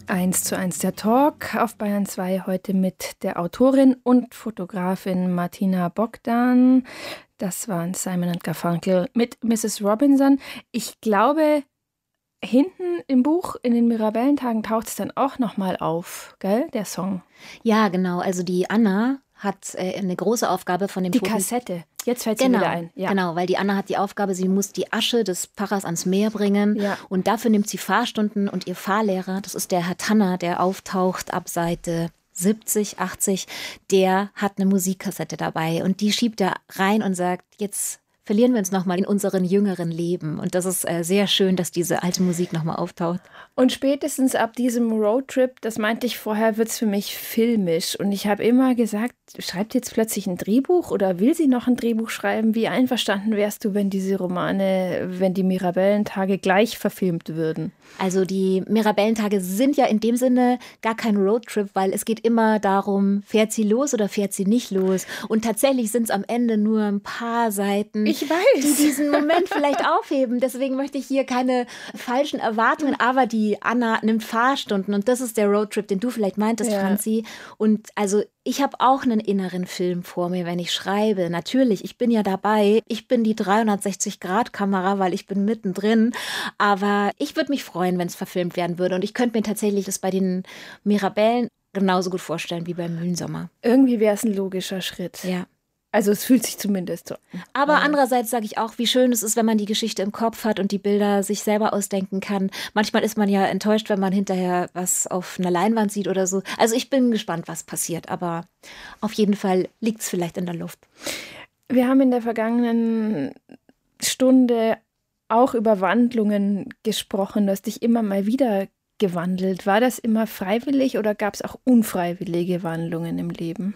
1:1 der Talk auf Bayern 2 heute mit der Autorin und Fotografin Martina Bogdan. Das waren Simon & Garfunkel mit Mrs. Robinson. Ich glaube, hinten im Buch, in den Mirabellentagen, taucht es dann auch nochmal auf, gell, der Song? Ja, genau. Also die Anna hat eine große Aufgabe von dem Die Kassette. Jetzt fällt sie wieder ein. Ja. Genau, weil die Anna hat die Aufgabe, sie muss die Asche des Pfarrers ans Meer bringen. Ja. Und dafür nimmt sie Fahrstunden und ihr Fahrlehrer, das ist der Herr Tanner, der auftaucht ab Seite 70, 80, der hat eine Musikkassette dabei und die schiebt er rein und sagt, jetzt verlieren wir uns nochmal in unseren jüngeren Leben. Und das ist sehr schön, dass diese alte Musik nochmal auftaucht. Und spätestens ab diesem Roadtrip, das meinte ich vorher, wird es für mich filmisch. Und ich habe immer gesagt, schreibt jetzt plötzlich ein Drehbuch oder will sie noch ein Drehbuch schreiben? Wie einverstanden wärst du, wenn diese Romane, wenn die Mirabellentage gleich verfilmt würden? Also die Mirabellentage sind ja in dem Sinne gar kein Roadtrip, weil es geht immer darum, fährt sie los oder fährt sie nicht los. Und tatsächlich sind es am Ende nur ein paar Seiten, ich weiß, die diesen Moment vielleicht aufheben. Deswegen möchte ich hier keine falschen Erwartungen, aber die Anna nimmt Fahrstunden und das ist der Roadtrip, den du vielleicht meintest, ja. Franzi. Und also ich habe auch einen inneren Film vor mir, wenn ich schreibe. Natürlich, ich bin ja dabei. Ich bin die 360-Grad-Kamera, weil ich bin mittendrin. Aber ich würde mich freuen, wenn es verfilmt werden würde. Und ich könnte mir tatsächlich das bei den Mirabellen genauso gut vorstellen wie beim Mühlensommer. Irgendwie wäre es ein logischer Schritt. Ja. Also es fühlt sich zumindest so an. Aber andererseits sage ich auch, wie schön es ist, wenn man die Geschichte im Kopf hat und die Bilder sich selber ausdenken kann. Manchmal ist man ja enttäuscht, wenn man hinterher was auf einer Leinwand sieht oder so. Also ich bin gespannt, was passiert, aber auf jeden Fall liegt es vielleicht in der Luft. Wir haben in der vergangenen Stunde auch über Wandlungen gesprochen. Du hast dich immer mal wieder gewandelt. War das immer freiwillig oder gab es auch unfreiwillige Wandlungen im Leben?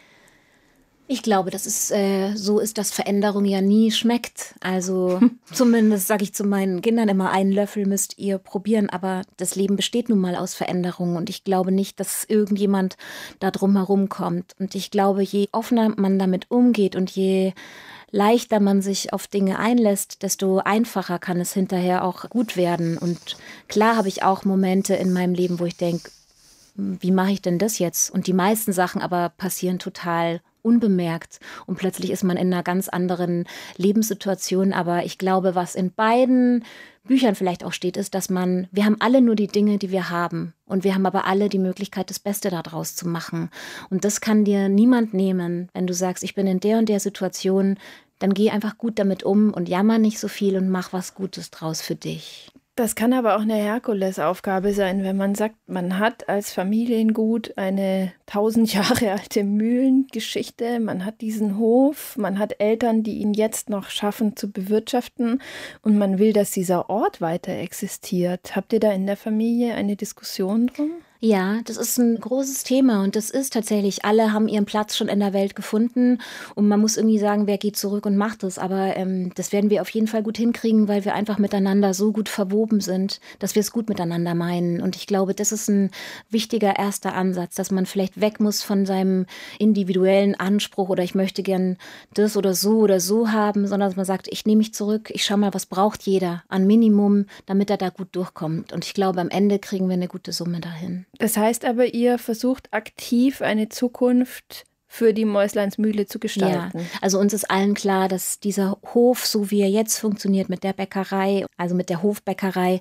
Ich glaube, dass es so ist, dass Veränderung ja nie schmeckt. Also zumindest sage ich zu meinen Kindern immer, einen Löffel müsst ihr probieren. Aber das Leben besteht nun mal aus Veränderungen. Und ich glaube nicht, dass irgendjemand da drum herum kommt. Und ich glaube, je offener man damit umgeht und je leichter man sich auf Dinge einlässt, desto einfacher kann es hinterher auch gut werden. Und klar habe ich auch Momente in meinem Leben, wo ich denke, wie mache ich denn das jetzt? Und die meisten Sachen aber passieren total unbemerkt und plötzlich ist man in einer ganz anderen Lebenssituation. Aber ich glaube, was in beiden Büchern vielleicht auch steht, ist, dass wir haben alle nur die Dinge, die wir haben und wir haben aber alle die Möglichkeit, das Beste daraus zu machen. Und das kann dir niemand nehmen, wenn du sagst, ich bin in der und der Situation, dann geh einfach gut damit um und jammer nicht so viel und mach was Gutes draus für dich. Das kann aber auch eine Herkulesaufgabe sein, wenn man sagt, man hat als Familiengut eine 1000 Jahre alte Mühlengeschichte, man hat diesen Hof, man hat Eltern, die ihn jetzt noch schaffen zu bewirtschaften und man will, dass dieser Ort weiter existiert. Habt ihr da in der Familie eine Diskussion drum? Ja, das ist ein großes Thema und das ist tatsächlich, alle haben ihren Platz schon in der Welt gefunden und man muss irgendwie sagen, wer geht zurück und macht es, aber das werden wir auf jeden Fall gut hinkriegen, weil wir einfach miteinander so gut verwoben sind, dass wir es gut miteinander meinen und ich glaube, das ist ein wichtiger erster Ansatz, dass man vielleicht weg muss von seinem individuellen Anspruch oder ich möchte gern das oder so haben, sondern dass man sagt, ich nehme mich zurück, ich schau mal, was braucht jeder an Minimum, damit er da gut durchkommt und ich glaube, am Ende kriegen wir eine gute Summe dahin. Das heißt aber, ihr versucht aktiv eine Zukunft für die Mäusleinsmühle zu gestalten. Ja, also uns ist allen klar, dass dieser Hof, so wie er jetzt funktioniert mit der Bäckerei, also mit der Hofbäckerei,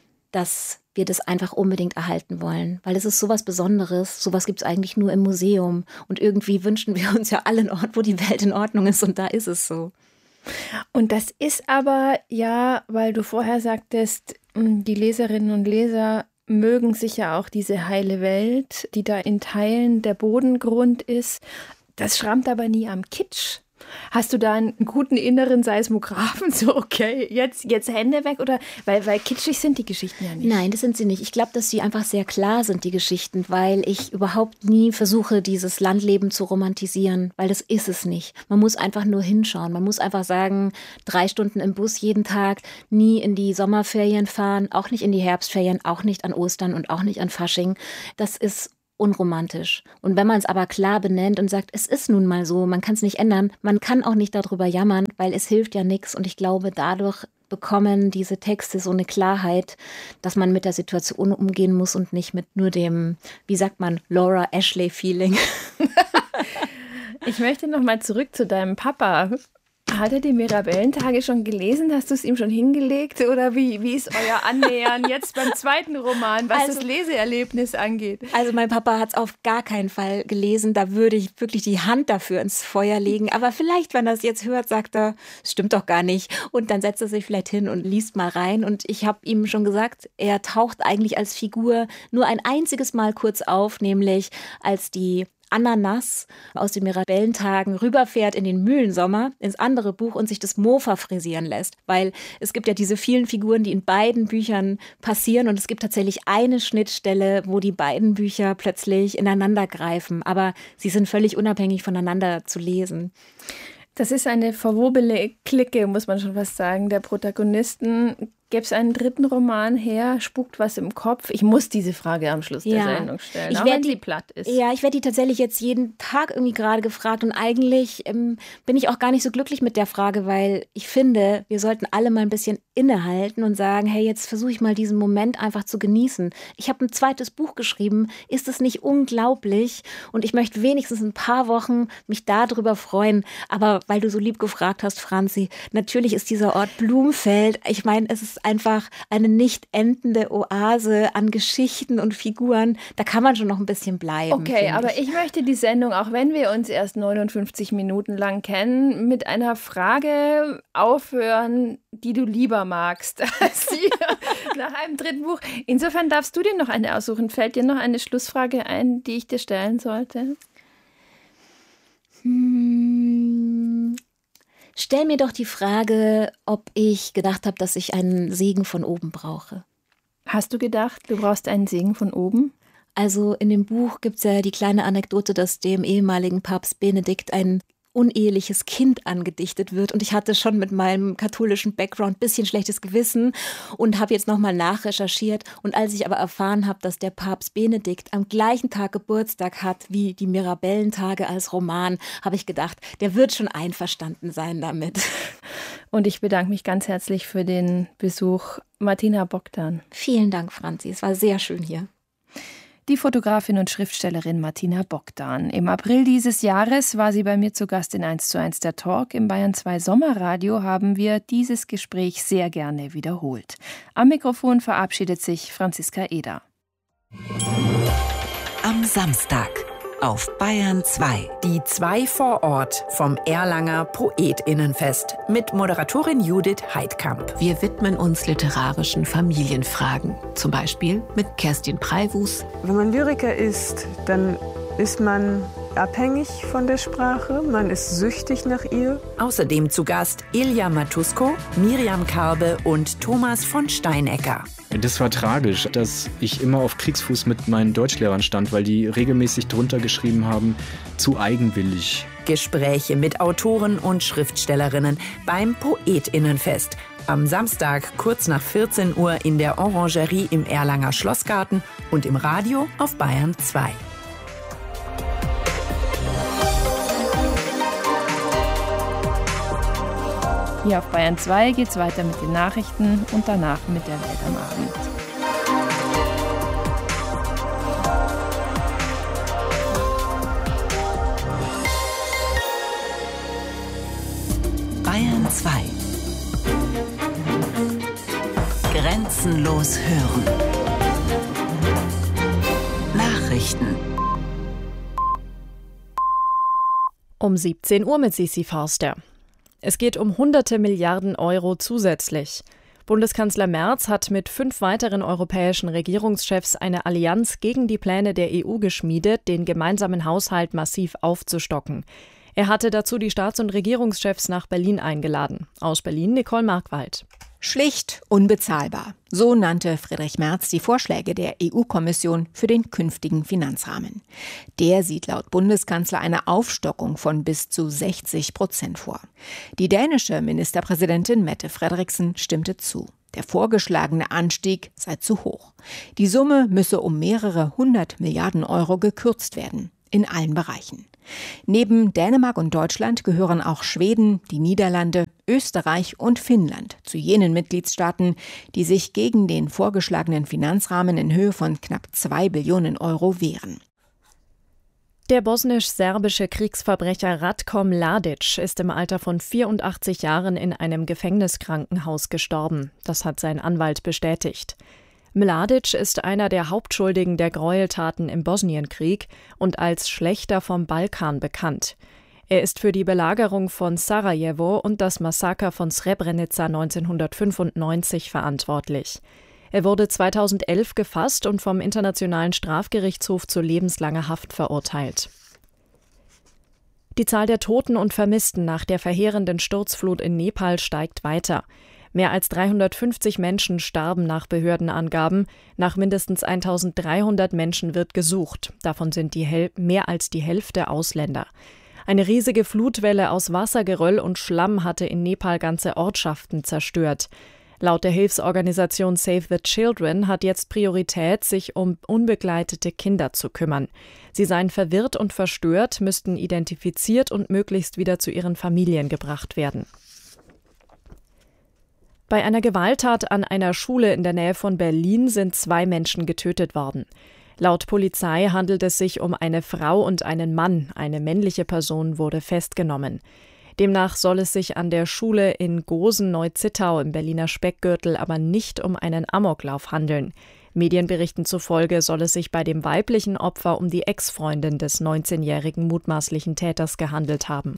dass wir das einfach unbedingt erhalten wollen. Weil es ist sowas Besonderes, sowas gibt es eigentlich nur im Museum. Und irgendwie wünschen wir uns ja alle einen Ort, wo die Welt in Ordnung ist und da ist es so. Und das ist aber, ja, weil du vorher sagtest, die Leserinnen und Leser mögen sicher auch diese heile Welt, die da in Teilen der Bodengrund ist. Das schrammt aber nie am Kitsch. Hast du da einen guten inneren Seismographen? So, okay, jetzt Hände weg? Oder weil kitschig sind die Geschichten ja nicht. Nein, das sind sie nicht. Ich glaube, dass sie einfach sehr klar sind, die Geschichten, weil ich überhaupt nie versuche, dieses Landleben zu romantisieren, weil das ist es nicht. Man muss einfach nur hinschauen. Man muss einfach sagen, 3 Stunden im Bus jeden Tag, nie in die Sommerferien fahren, auch nicht in die Herbstferien, auch nicht an Ostern und auch nicht an Fasching. Das ist unromantisch. Und wenn man es aber klar benennt und sagt, es ist nun mal so, man kann es nicht ändern, man kann auch nicht darüber jammern, weil es hilft ja nichts. Und ich glaube, dadurch bekommen diese Texte so eine Klarheit, dass man mit der Situation umgehen muss und nicht mit nur dem, wie sagt man, Laura Ashley-Feeling. Ich möchte noch mal zurück zu deinem Papa. Hat er die Mirabellentage schon gelesen? Hast du es ihm schon hingelegt? Oder wie ist euer Annähern jetzt beim zweiten Roman, was das Leseerlebnis angeht? Also mein Papa hat es auf gar keinen Fall gelesen. Da würde ich wirklich die Hand dafür ins Feuer legen. Aber vielleicht, wenn er es jetzt hört, sagt er, es stimmt doch gar nicht. Und dann setzt er sich vielleicht hin und liest mal rein. Und ich habe ihm schon gesagt, er taucht eigentlich als Figur nur ein einziges Mal kurz auf, nämlich als die Ananas aus den Mirabellentagen rüberfährt in den Mühlensommer, ins andere Buch und sich das Mofa frisieren lässt. Weil es gibt ja diese vielen Figuren, die in beiden Büchern passieren und es gibt tatsächlich eine Schnittstelle, wo die beiden Bücher plötzlich ineinander greifen. Aber sie sind völlig unabhängig voneinander zu lesen. Das ist eine verwobene Clique, muss man schon fast sagen, der Protagonisten. Gäbe es einen dritten Roman her, spukt was im Kopf? Ich muss diese Frage am Schluss der Sendung stellen, auch wenn sie platt ist. Ja, ich werde die tatsächlich jetzt jeden Tag irgendwie gerade gefragt und eigentlich bin ich auch gar nicht so glücklich mit der Frage, weil ich finde, wir sollten alle mal ein bisschen innehalten und sagen, hey, jetzt versuche ich mal diesen Moment einfach zu genießen. Ich habe ein zweites Buch geschrieben, ist es nicht unglaublich? Und ich möchte wenigstens ein paar Wochen mich darüber freuen. Aber weil du so lieb gefragt hast, Franzi, natürlich ist dieser Ort Blumfeld, ich meine, es ist einfach eine nicht endende Oase an Geschichten und Figuren. Da kann man schon noch ein bisschen bleiben. Okay, aber ich möchte die Sendung, auch wenn wir uns erst 59 Minuten lang kennen, mit einer Frage aufhören, die du lieber magst als die nach einem dritten Buch. Insofern darfst du dir noch eine aussuchen. Fällt dir noch eine Schlussfrage ein, die ich dir stellen sollte? Stell mir doch die Frage, ob ich gedacht habe, dass ich einen Segen von oben brauche. Hast du gedacht, du brauchst einen Segen von oben? Also in dem Buch gibt es ja die kleine Anekdote, dass dem ehemaligen Papst Benedikt ein uneheliches Kind angedichtet wird. Und ich hatte schon mit meinem katholischen Background ein bisschen schlechtes Gewissen und habe jetzt nochmal nachrecherchiert. Und als ich aber erfahren habe, dass der Papst Benedikt am gleichen Tag Geburtstag hat wie die Mirabellentage als Roman, habe ich gedacht, der wird schon einverstanden sein damit. Und ich bedanke mich ganz herzlich für den Besuch, Martina Bogdan. Vielen Dank, Franzi. Es war sehr schön hier. Die Fotografin und Schriftstellerin Martina Bogdan. Im April dieses Jahres war sie bei mir zu Gast in 1:1 der Talk. Im Bayern 2 Sommerradio haben wir dieses Gespräch sehr gerne wiederholt. Am Mikrofon verabschiedet sich Franziska Eder. Am Samstag auf Bayern 2. Die 2 vor Ort vom Erlanger PoetInnenfest mit Moderatorin Judith Heidkamp. Wir widmen uns literarischen Familienfragen. Zum Beispiel mit Kerstin Preiwus. Wenn man Lyriker ist, dann ist man abhängig von der Sprache, man ist süchtig nach ihr. Außerdem zu Gast Ilja Matusko, Miriam Karbe und Thomas von Steinecker. Das war tragisch, dass ich immer auf Kriegsfuß mit meinen Deutschlehrern stand, weil die regelmäßig drunter geschrieben haben, zu eigenwillig. Gespräche mit Autoren und Schriftstellerinnen beim PoetInnenfest. Am Samstag kurz nach 14 Uhr in der Orangerie im Erlanger Schlossgarten und im Radio auf Bayern 2. Hier auf Bayern 2 geht's weiter mit den Nachrichten und danach mit der Welt am Abend. Bayern 2. Grenzenlos hören. Nachrichten. Um 17 Uhr mit Sissi Forster. Es geht um hunderte Milliarden Euro zusätzlich. Bundeskanzler Merz hat mit 5 weiteren europäischen Regierungschefs eine Allianz gegen die Pläne der EU geschmiedet, den gemeinsamen Haushalt massiv aufzustocken. Er hatte dazu die Staats- und Regierungschefs nach Berlin eingeladen. Aus Berlin Nicole Markwald. Schlicht unbezahlbar. So nannte Friedrich Merz die Vorschläge der EU-Kommission für den künftigen Finanzrahmen. Der sieht laut Bundeskanzler eine Aufstockung von bis zu 60% vor. Die dänische Ministerpräsidentin Mette Frederiksen stimmte zu. Der vorgeschlagene Anstieg sei zu hoch. Die Summe müsse um mehrere 100 Milliarden Euro gekürzt werden. in allen Bereichen. Neben Dänemark und Deutschland gehören auch Schweden, die Niederlande, Österreich und Finnland zu jenen Mitgliedstaaten, die sich gegen den vorgeschlagenen Finanzrahmen in Höhe von knapp 2 Billionen Euro wehren. Der bosnisch-serbische Kriegsverbrecher Ratko Mladic ist im Alter von 84 Jahren in einem Gefängniskrankenhaus gestorben. Das hat sein Anwalt bestätigt. Mladic ist einer der Hauptschuldigen der Gräueltaten im Bosnienkrieg und als Schlächter vom Balkan bekannt. Er ist für die Belagerung von Sarajevo und das Massaker von Srebrenica 1995 verantwortlich. Er wurde 2011 gefasst und vom Internationalen Strafgerichtshof zu lebenslanger Haft verurteilt. Die Zahl der Toten und Vermissten nach der verheerenden Sturzflut in Nepal steigt weiter. Mehr als 350 Menschen starben nach Behördenangaben. Nach mindestens 1.300 Menschen wird gesucht. Davon sind mehr als die Hälfte Ausländer. Eine riesige Flutwelle aus Wassergeröll und Schlamm hatte in Nepal ganze Ortschaften zerstört. Laut der Hilfsorganisation Save the Children hat jetzt Priorität, sich um unbegleitete Kinder zu kümmern. Sie seien verwirrt und verstört, müssten identifiziert und möglichst wieder zu ihren Familien gebracht werden. Bei einer Gewalttat an einer Schule in der Nähe von Berlin sind 2 Menschen getötet worden. Laut Polizei handelt es sich um eine Frau und einen Mann. Eine männliche Person wurde festgenommen. Demnach soll es sich an der Schule in Gosen-Neu-Zittau im Berliner Speckgürtel aber nicht um einen Amoklauf handeln. Medienberichten zufolge soll es sich bei dem weiblichen Opfer um die Ex-Freundin des 19-jährigen mutmaßlichen Täters gehandelt haben.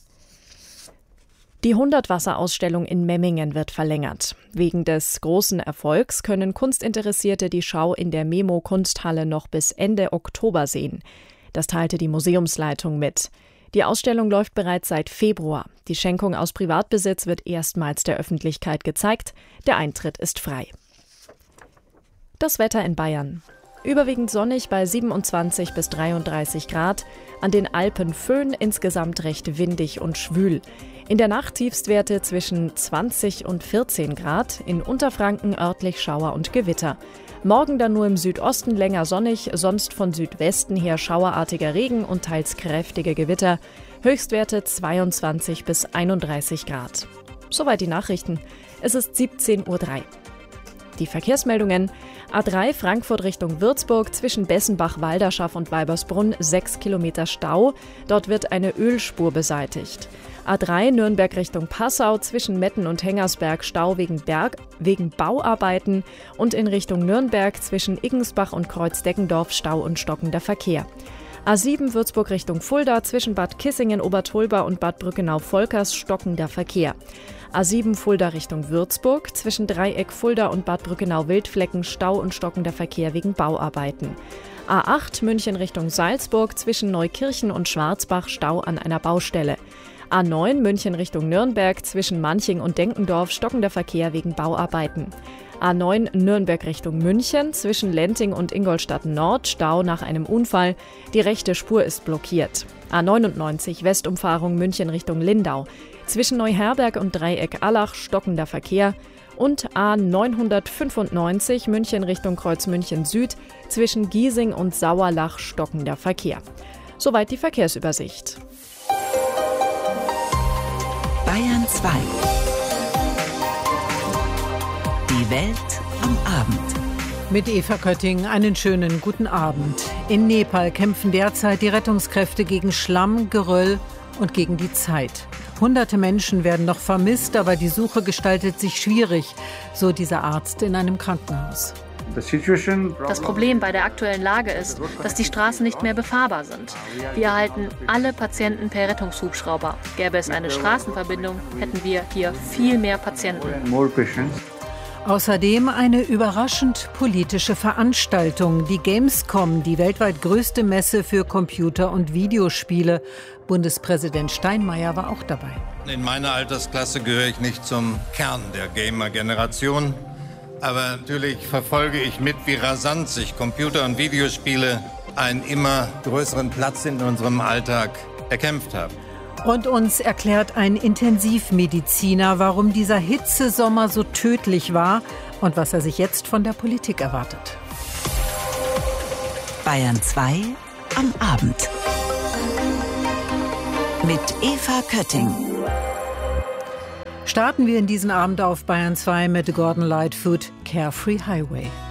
Die 100-Wasser-Ausstellung in Memmingen wird verlängert. Wegen des großen Erfolgs können Kunstinteressierte die Schau in der Memo-Kunsthalle noch bis Ende Oktober sehen. Das teilte die Museumsleitung mit. Die Ausstellung läuft bereits seit Februar. Die Schenkung aus Privatbesitz wird erstmals der Öffentlichkeit gezeigt. Der Eintritt ist frei. Das Wetter in Bayern. Überwiegend sonnig bei 27 bis 33 Grad. An den Alpen Föhn, insgesamt recht windig und schwül. In der Nacht Tiefstwerte zwischen 20 und 14 Grad. In Unterfranken örtlich Schauer und Gewitter. Morgen dann nur im Südosten länger sonnig, sonst von Südwesten her schauerartiger Regen und teils kräftige Gewitter. Höchstwerte 22 bis 31 Grad. Soweit die Nachrichten. Es ist 17:03 Uhr. Die Verkehrsmeldungen. A3 Frankfurt Richtung Würzburg zwischen Bessenbach-Walderschaff und Weibersbrunn 6 Kilometer Stau. Dort wird eine Ölspur beseitigt. A3 Nürnberg Richtung Passau zwischen Metten und Hengersberg Stau wegen Bauarbeiten und in Richtung Nürnberg zwischen Iggensbach und Kreuzdeckendorf Stau und stockender Verkehr. A7 Würzburg Richtung Fulda zwischen Bad Kissingen-Obertolba und Bad Brückenau-Volkers stockender Verkehr. A7 Fulda Richtung Würzburg zwischen Dreieck Fulda und Bad Brückenau-Wildflecken Stau und stockender Verkehr wegen Bauarbeiten. A8 München Richtung Salzburg zwischen Neukirchen und Schwarzbach Stau an einer Baustelle. A9 München Richtung Nürnberg zwischen Manching und Denkendorf stockender Verkehr wegen Bauarbeiten. A9 Nürnberg Richtung München zwischen Lenting und Ingolstadt Nord Stau nach einem Unfall. Die rechte Spur ist blockiert. A99 Westumfahrung München Richtung Lindau. Zwischen Neuherberg und Dreieck Allach stockender Verkehr. Und A995 München Richtung Kreuzmünchen Süd zwischen Giesing und Sauerlach stockender Verkehr. Soweit die Verkehrsübersicht. Bayern 2. Die Welt am Abend. Mit Eva Kötting einen schönen guten Abend. In Nepal kämpfen derzeit die Rettungskräfte gegen Schlamm, Geröll und gegen die Zeit. Hunderte Menschen werden noch vermisst, aber die Suche gestaltet sich schwierig, so dieser Arzt in einem Krankenhaus. Das Problem bei der aktuellen Lage ist, dass die Straßen nicht mehr befahrbar sind. Wir erhalten alle Patienten per Rettungshubschrauber. Gäbe es eine Straßenverbindung, hätten wir hier viel mehr Patienten. Außerdem eine überraschend politische Veranstaltung, die Gamescom, die weltweit größte Messe für Computer- und Videospiele. Bundespräsident Steinmeier war auch dabei. In meiner Altersklasse gehöre ich nicht zum Kern der Gamer-Generation. Aber natürlich verfolge ich mit, wie rasant sich Computer- und Videospiele einen immer größeren Platz in unserem Alltag erkämpft haben. Und uns erklärt ein Intensivmediziner, warum dieser Hitzesommer so tödlich war und was er sich jetzt von der Politik erwartet. Bayern 2 am Abend. mit Eva Kötting. Starten wir in diesen Abend auf Bayern 2 mit Gordon Lightfoot, Carefree Highway.